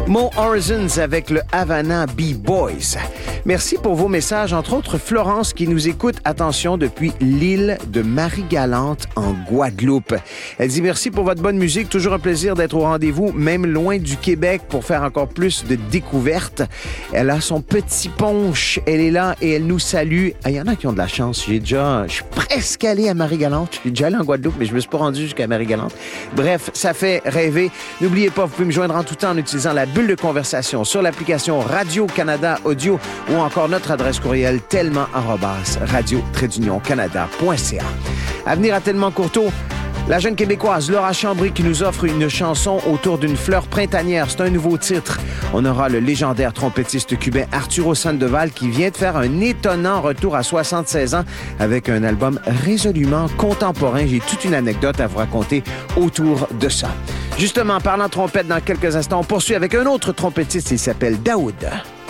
Mo Horizons avec le Havana B-Boys. Merci pour vos messages, entre autres Florence qui nous écoute, attention, depuis l'île de Marie-Galante en Guadeloupe. Elle dit merci pour votre bonne musique, toujours un plaisir d'être au rendez-vous, même loin du Québec pour faire encore plus de découvertes. Elle a son petit punch, elle est là et elle nous salue. Il y en a qui ont de la chance, je suis presque allé à Marie-Galante, je suis déjà allé en Guadeloupe, mais je me suis pas rendu jusqu'à Marie-Galante. Bref, ça fait rêver. N'oubliez pas, vous pouvez me joindre en tout temps en utilisant la bulle de conversation sur l'application Radio-Canada Audio ou encore notre adresse courriel tellement@radio-canada.ca. À venir à Tellement Courteau, la jeune Québécoise Laura Chambry qui nous offre une chanson autour d'une fleur printanière. C'est un nouveau titre. On aura le légendaire trompettiste cubain Arturo Sandoval qui vient de faire un étonnant retour à 76 ans avec un album résolument contemporain. J'ai toute une anecdote à vous raconter autour de ça. Justement, parlant trompette dans quelques instants, on poursuit avec un autre trompettiste. Il s'appelle Daoud.